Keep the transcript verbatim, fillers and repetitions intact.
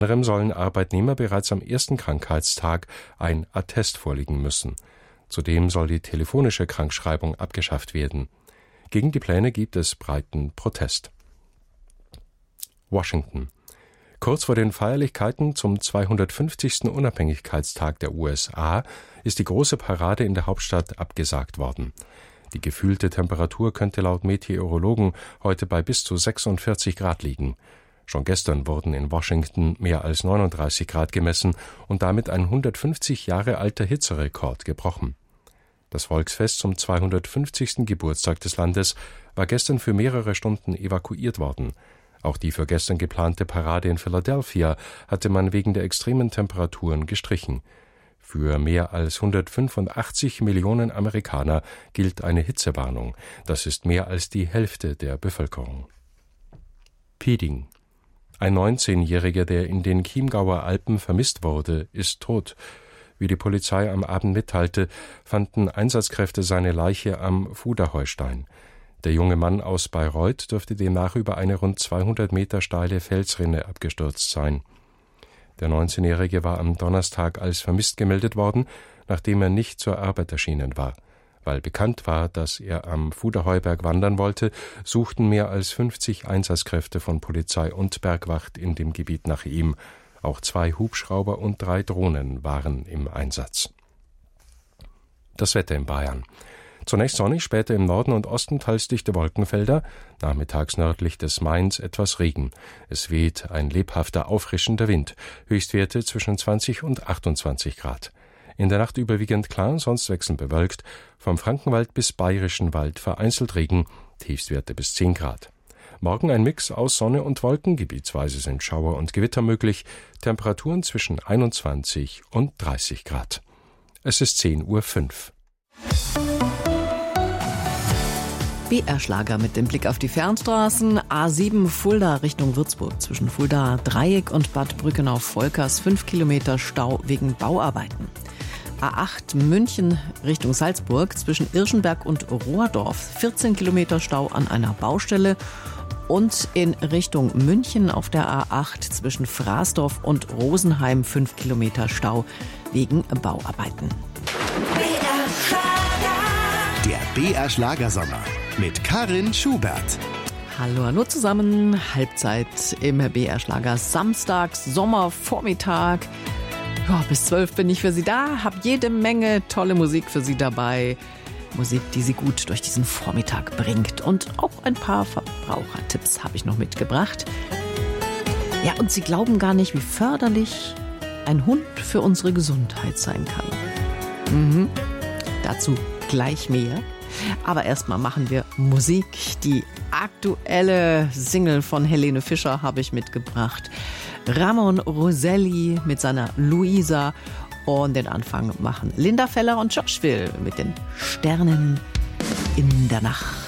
anderem sollen Arbeitnehmer bereits am ersten Krankheitstag ein Attest vorlegen müssen. Zudem soll die telefonische Krankschreibung abgeschafft werden. Gegen die Pläne gibt es breiten Protest. Washington. Kurz vor den Feierlichkeiten zum zweihundertfünfzigsten Unabhängigkeitstag der U S A ist die große Parade in der Hauptstadt abgesagt worden. Die gefühlte Temperatur könnte laut Meteorologen heute bei bis zu sechsundvierzig Grad liegen. Schon gestern wurden in Washington mehr als neununddreißig Grad gemessen und damit ein hundertfünfzig Jahre alter Hitzerekord gebrochen. Das Volksfest zum zweihundertfünfzigsten Geburtstag des Landes war gestern für mehrere Stunden evakuiert worden. Auch die für gestern geplante Parade in Philadelphia hatte man wegen der extremen Temperaturen gestrichen. Für mehr als hundertfünfundachtzig Millionen Amerikaner gilt eine Hitzewarnung. Das ist mehr als die Hälfte der Bevölkerung. Piding. Ein neunzehnjähriger, der in den Chiemgauer Alpen vermisst wurde, ist tot. Wie die Polizei am Abend mitteilte, fanden Einsatzkräfte seine Leiche am Fuderheustein. Der junge Mann aus Bayreuth dürfte demnach über eine rund zweihundert Meter steile Felsrinne abgestürzt sein. Der neunzehnjährige war am Donnerstag als vermisst gemeldet worden, nachdem er nicht zur Arbeit erschienen war. Weil bekannt war, dass er am Fuderheuberg wandern wollte, suchten mehr als fünfzig Einsatzkräfte von Polizei und Bergwacht in dem Gebiet nach ihm. Auch zwei Hubschrauber und drei Drohnen waren im Einsatz. Das Wetter in Bayern. Zunächst sonnig, später im Norden und Osten teils dichte Wolkenfelder, nachmittags nördlich des Mains etwas Regen. Es weht ein lebhafter, auffrischender Wind, Höchstwerte zwischen zwanzig und achtundzwanzig Grad. In der Nacht überwiegend klar, sonst wechselnd bewölkt, vom Frankenwald bis Bayerischen Wald vereinzelt Regen, Tiefstwerte bis zehn Grad. Morgen ein Mix aus Sonne und Wolken, gebietsweise sind Schauer und Gewitter möglich, Temperaturen zwischen einundzwanzig und dreißig Grad. Es ist zehn Uhr fünf. B R-Schlager mit dem Blick auf die Fernstraßen. A sieben Fulda Richtung Würzburg. Zwischen Fulda Dreieck und Bad Brückenau-Volkers fünf Kilometer Stau wegen Bauarbeiten. A acht München Richtung Salzburg. Zwischen Irschenberg und Rohrdorf vierzehn Kilometer Stau an einer Baustelle. Und in Richtung München auf der A acht zwischen Fraßdorf und Rosenheim fünf Kilometer Stau wegen Bauarbeiten. Der B R-Schlagersommer mit Karin Schubert. Hallo, hallo zusammen. Halbzeit im B R-Schlager Samstags, Sommervormittag. Ja, bis zwölf bin ich für Sie da, habe jede Menge tolle Musik für Sie dabei. Musik, die Sie gut durch diesen Vormittag bringt. Und auch ein paar Verbrauchertipps habe ich noch mitgebracht. Ja, und Sie glauben gar nicht, wie förderlich ein Hund für unsere Gesundheit sein kann. Mhm. Dazu gleich mehr. Aber erstmal machen wir Musik. Die aktuelle Single von Helene Fischer habe ich mitgebracht. Ramon Roselli mit seiner Luisa. Und den Anfang machen Linda Feller und Josh Will mit den Sternen in der Nacht.